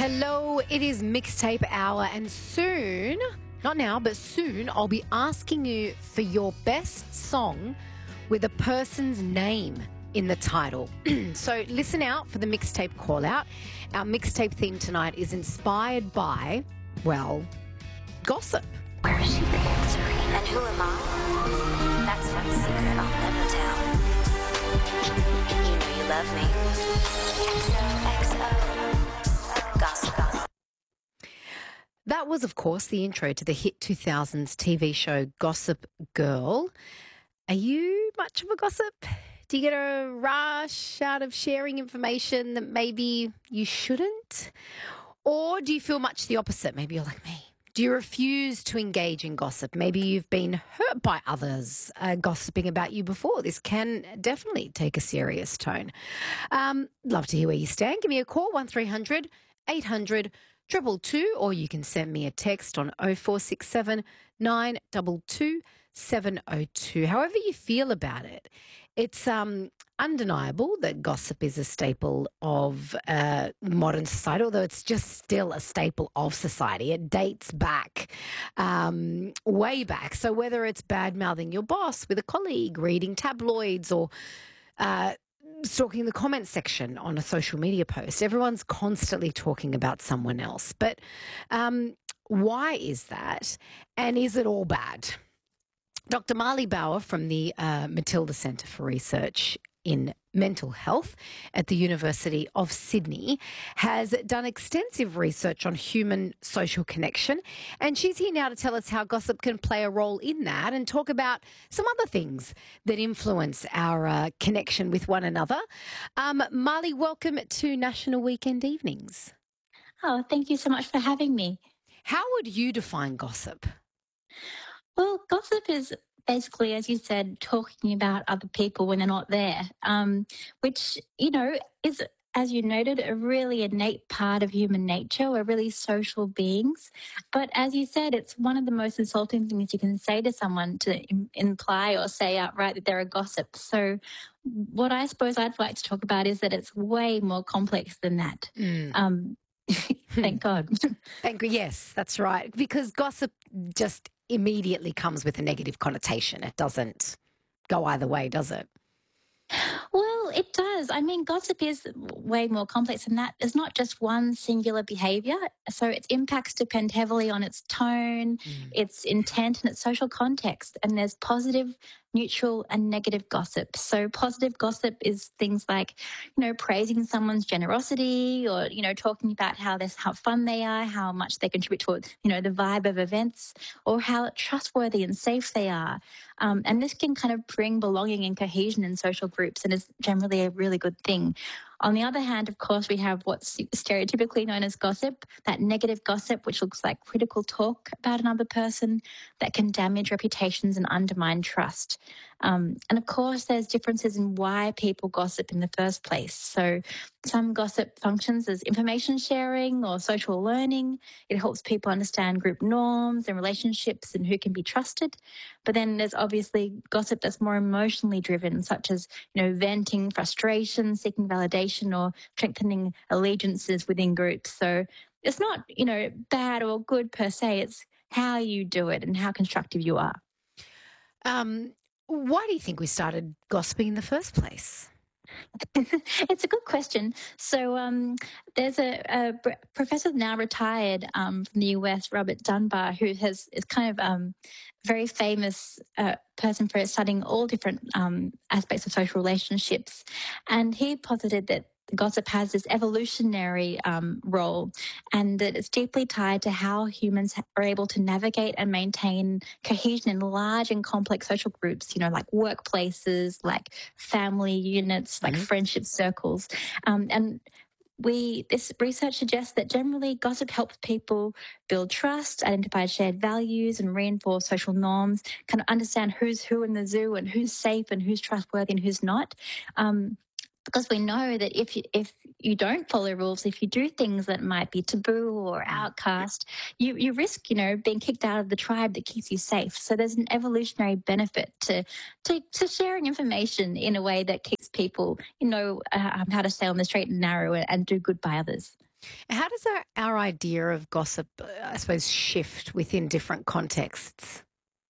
Hello, it is Mixtape Hour, and soon, not now, but soon, I'll be asking you for your best song with a person's name in the title. So listen out for the mixtape call out. Our mixtape theme tonight is inspired by, well, gossip. Where is she being, Serene? And who am I? That's my secret I'll never tell. You know you love me. XOXO. Gossip. That was, of course, the intro to the hit 2000s TV show Gossip Girl. Are you much of a gossip? Do you get a rush out of sharing information that maybe you shouldn't? Or do you feel much the opposite? Maybe you're like me. Do you refuse to engage in gossip? Maybe you've been hurt by others gossiping about you before. This can definitely take a serious tone. Love to hear where you stand. Give me a call, 1300 800 222, or you can send me a text on 0467 922 702. However you feel about it, it's undeniable that gossip is a staple of modern society, although it's just still a staple of society. It dates back, way back. So whether it's bad-mouthing your boss with a colleague, reading tabloids, or stalking the comment section on a social media post, everyone's constantly talking about someone else. But why is that? And is it all bad? Dr. Marley Bauer from the Matilda Centre for Research in Mental Health at the University of Sydney has done extensive research on human social connection, and she's here now to tell us how gossip can play a role in that and talk about some other things that influence our connection with one another. Marley, welcome to National Weekend Evenings. Oh, thank you so much for having me. How would you define gossip? Well, gossip is basically, as you said, talking about other people when they're not there, which, is, as you noted, a really innate part of human nature. We're really social beings. But as you said, it's one of the most insulting things you can say to someone, to imply or say outright that they're a gossip. So what I suppose I'd like to talk about is that it's way more complex than that. Thank God. Yes, that's right. Because gossip just immediately comes with a negative connotation. It doesn't go either way, does it? Well, it does. I mean, gossip is way more complex than that. There's not just one singular behavior. So its impacts depend heavily on its tone, its intent, and its social context. And there's positive, neutral, and negative gossip. So positive gossip is things like, praising someone's generosity, or, talking about how fun they are, how much they contribute toward, the vibe of events, or how trustworthy and safe they are. And this can kind of bring belonging and cohesion in social groups, and is generally a really good thing. On the other hand, of course, we have what's stereotypically known as gossip, that negative gossip, which looks like critical talk about another person that can damage reputations and undermine trust. And of course, there's differences in why people gossip in the first place. So some gossip functions as information sharing or social learning. It helps people understand group norms and relationships and who can be trusted. But then there's obviously gossip that's more emotionally driven, such as, venting frustration, seeking validation, or strengthening allegiances within groups. So it's not, bad or good per se. It's how you do it and how constructive you are. Why do you think we started gossiping in the first place? It's a good question. So there's a professor now retired from the US, Robert Dunbar, who is kind of a very famous person for studying all different aspects of social relationships. And he posited that gossip has this evolutionary role, and that it's deeply tied to how humans are able to navigate and maintain cohesion in large and complex social groups, like workplaces, like family units, like friendship circles. And this research suggests that generally gossip helps people build trust, identify shared values, and reinforce social norms, kind of understand who's who in the zoo and who's safe and who's trustworthy and who's not. Because we know that if you don't follow rules, if you do things that might be taboo or outcast, you risk, being kicked out of the tribe that keeps you safe. So there's an evolutionary benefit to sharing information in a way that keeps people, how to stay on the straight and narrow and do good by others. How does our idea of gossip, I suppose, shift within different contexts?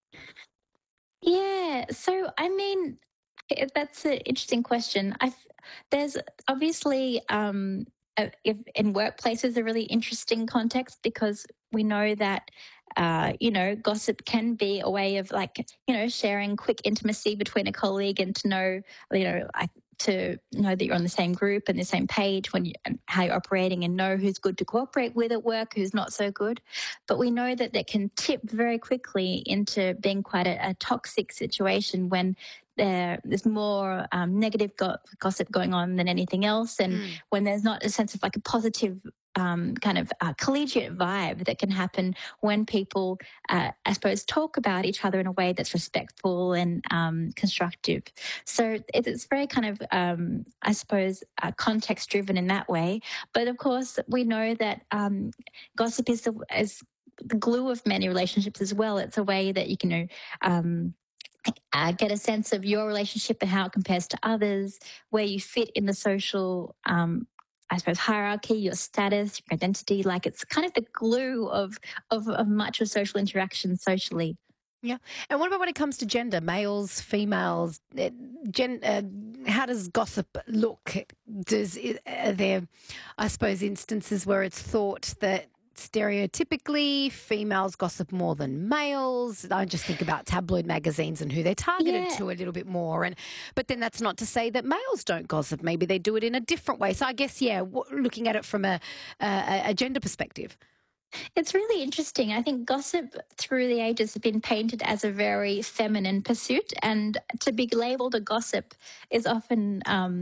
Yeah. So, I mean, that's an interesting question. There's obviously, if in workplaces, a really interesting context because we know that, gossip can be a way of like, sharing quick intimacy between a colleague and to know, to know that you're on the same group and the same page when you and how you're operating and know who's good to cooperate with at work, who's not so good. But we know that that can tip very quickly into being quite a toxic situation when there's more negative gossip going on than anything else, and Mm. when there's not a sense of like a positive kind of collegiate vibe that can happen when people, I suppose, talk about each other in a way that's respectful and constructive. So it's very kind of, I suppose, context driven in that way. But of course, we know that gossip is the glue of many relationships as well. It's a way that you can, um, get a sense of your relationship and how it compares to others, where you fit in the social, I suppose, hierarchy, your status, your identity. Like it's kind of the glue of much of social interaction socially. Yeah. And what about when it comes to gender, males, females? How does gossip look? Are there, I suppose, instances where it's thought that stereotypically females gossip more than males? I just think about tabloid magazines and who they're targeted Yeah, to a little bit more. And but then that's not to say that males don't gossip. Maybe they do it in a different way. So I guess looking at it from a gender perspective. it's really interesting. I think gossip through the ages has been painted as a very feminine pursuit, and to be labeled a gossip is often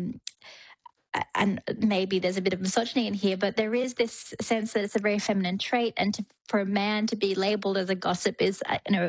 and maybe there's a bit of misogyny in here, but there is this sense that it's a very feminine trait, and for a man to be labelled as a gossip is,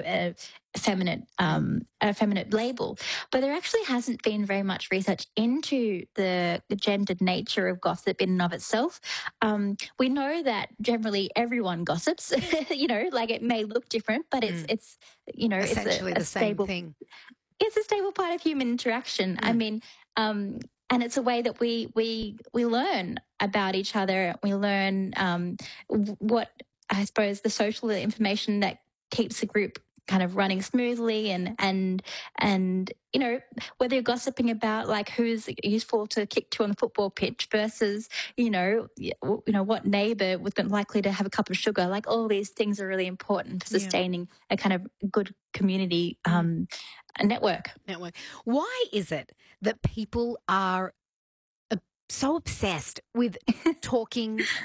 a feminine label. But there actually hasn't been very much research into the gendered nature of gossip in and of itself. We know that generally everyone gossips. Like it may look different, but it's Mm. it's you know it's Essentially a the same stable thing. it's a stable part of human interaction. I Mm. mean, and it's a way that we learn about each other. We learn what I suppose the social information that keeps the group kind of running smoothly, and whether you're gossiping about like who's useful to kick to on the football pitch versus what neighbor was likely to have a cup of sugar. Like all these things are really important to Yeah. sustaining a kind of good community Mm. network. Network. Why is it that people are so obsessed with talking